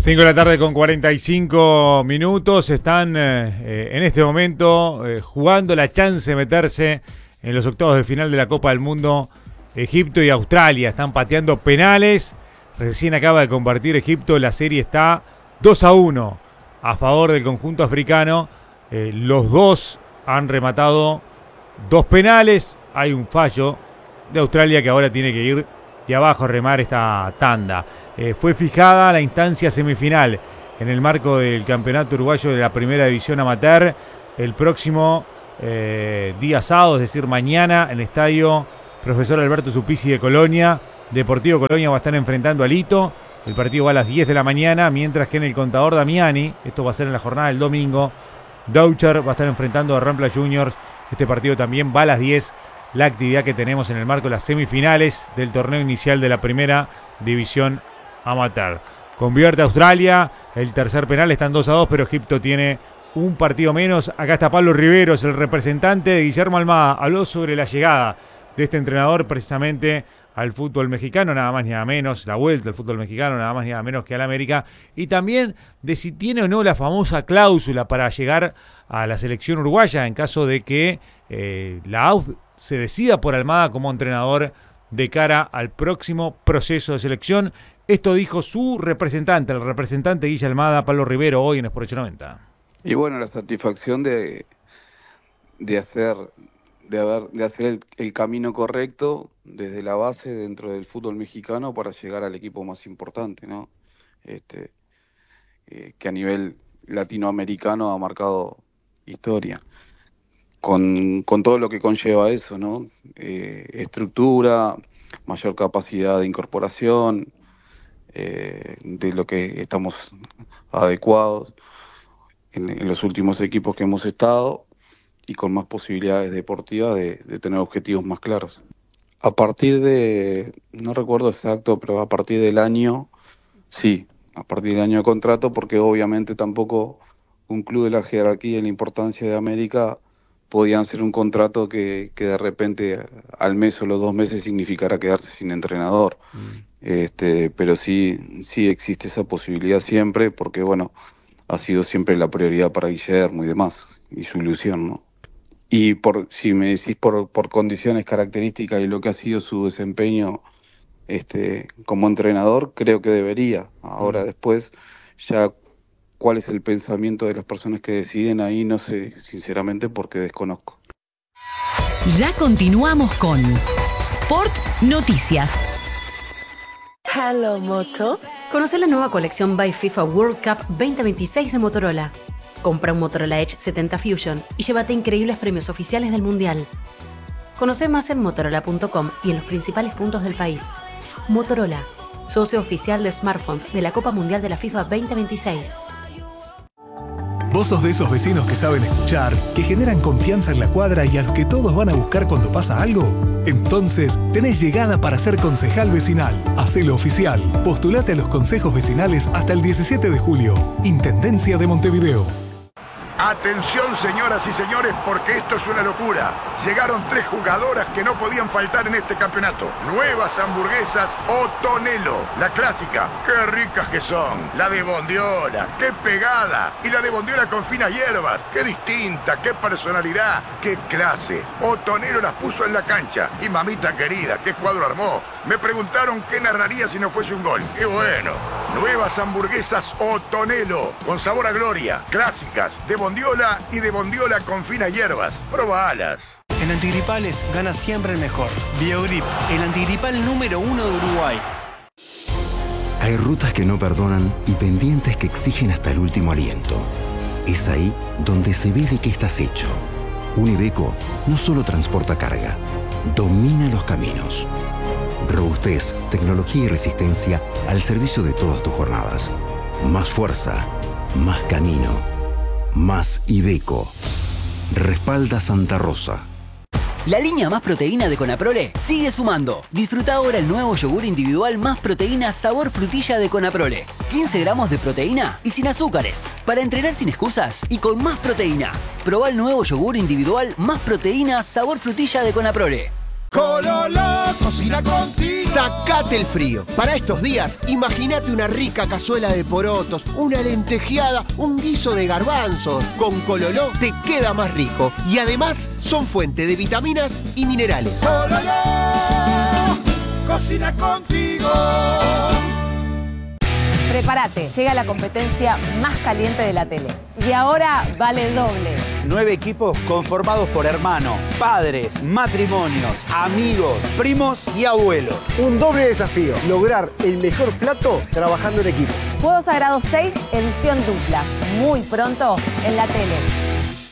5 de la tarde con 45 minutos. Están en este momento jugando la chance de meterse en los octavos de final de la Copa del Mundo. Egipto y Australia están pateando penales. Recién acaba de compartir Egipto. La serie está 2-1 a favor del conjunto africano. Los dos han rematado 2 penales. Hay un fallo de Australia que ahora tiene que ir de abajo a remar esta tanda. Fue fijada la instancia semifinal en el marco del campeonato uruguayo de la primera división amateur el próximo día sábado, es decir, mañana, en el estadio Profesor Alberto Supisi de Colonia. Deportivo Colonia va a estar enfrentando a Lito. El partido va a las 10 de la mañana, mientras que en el Contador Damiani, esto va a ser en la jornada del domingo, Doucher va a estar enfrentando a Rampla Juniors. Este partido también va a las 10. La actividad que tenemos en el marco de las semifinales del torneo inicial de la primera división amateur. Convierte Australia, el tercer penal, están 2-2, pero Egipto tiene un partido menos. Acá está Pablo Riveros, el representante de Guillermo Almada. Habló sobre la llegada de este entrenador precisamente al fútbol mexicano, nada más ni nada menos, la vuelta al fútbol mexicano, nada más ni nada menos que al América, y también de si tiene o no la famosa cláusula para llegar a la selección uruguaya en caso de que la AUF se decida por Almada como entrenador de cara al próximo proceso de selección. Esto dijo su representante, el representante Guille Almada, Pablo Rivero, hoy en Sport 890. Y bueno, la satisfacción de hacer el camino correcto desde la base dentro del fútbol mexicano para llegar al equipo más importante, ¿no? Que a nivel latinoamericano ha marcado historia. Con todo lo que conlleva eso, ¿no? Estructura, mayor capacidad de incorporación, de lo que estamos adecuados en los últimos equipos que hemos estado y con más posibilidades deportivas de tener objetivos más claros. A partir de, no recuerdo exacto, pero a partir del año, sí, a partir del año de contrato, porque obviamente tampoco un club de la jerarquía y la importancia de América podían ser un contrato que de repente al mes o los 2 meses significara quedarse sin entrenador. Pero sí existe esa posibilidad siempre, porque bueno, ha sido siempre la prioridad para Guillermo y demás, y su ilusión, ¿no? Y si me decís por condiciones características y lo que ha sido su desempeño como entrenador, creo que debería. Ahora después ya cuál es el pensamiento de las personas que deciden ahí, no sé, sinceramente, porque desconozco. Ya continuamos con Sport Noticias. Hello, Moto. Conoce la nueva colección by FIFA World Cup 2026 de Motorola. Compra un Motorola Edge 70 Fusion y llévate increíbles premios oficiales del Mundial. Conoce más en motorola.com y en los principales puntos del país. Motorola, socio oficial de smartphones de la Copa Mundial de la FIFA 2026. ¿Vos sos de esos vecinos que saben escuchar, que generan confianza en la cuadra y a los que todos van a buscar cuando pasa algo? Entonces, tenés llegada para ser concejal vecinal. Hacelo oficial. Postulate a los consejos vecinales hasta el 17 de julio. Intendencia de Montevideo. Atención, señoras y señores, porque esto es una locura. Llegaron 3 jugadoras que no podían faltar en este campeonato. Nuevas hamburguesas Otonelo. La clásica, qué ricas que son. La de bondiola, qué pegada. Y la de bondiola con finas hierbas, qué distinta, qué personalidad, qué clase. Otonelo las puso en la cancha. Y mamita querida, qué cuadro armó. Me preguntaron qué narraría si no fuese un gol. ¡Qué bueno! Nuevas hamburguesas Otonelo, con sabor a gloria, clásicas, de bondiola y de bondiola con finas hierbas. Probalas. En antigripales gana siempre el mejor. Biogrip, el antigripal número 1 de Uruguay. Hay rutas que no perdonan y pendientes que exigen hasta el último aliento. Es ahí donde se ve de qué estás hecho. Un Iveco no solo transporta carga, domina los caminos. Robustez, tecnología y resistencia al servicio de todas tus jornadas. Más fuerza, más camino, más Iveco. Respalda Santa Rosa. La línea Más Proteína de Conaprole sigue sumando. Disfruta ahora el nuevo yogur individual Más Proteína sabor frutilla de Conaprole. 15 gramos de proteína y sin azúcares. Para entrenar sin excusas y con más proteína. Probá el nuevo yogur individual Más Proteína sabor frutilla de Conaprole. Cololo, cocina contigo. Sacate el frío. Para estos días, imagínate una rica cazuela de porotos, una lentejeada, un guiso de garbanzos. Con Cololo te queda más rico. Y además, son fuente de vitaminas y minerales. Cololo, cocina contigo. Prepárate, llega la competencia más caliente de la tele. Y ahora vale el doble. 9 equipos conformados por hermanos, padres, matrimonios, amigos, primos y abuelos. Un doble desafío, lograr el mejor plato trabajando en equipo. Fuego Sagrado 6, edición duplas. Muy pronto en la tele.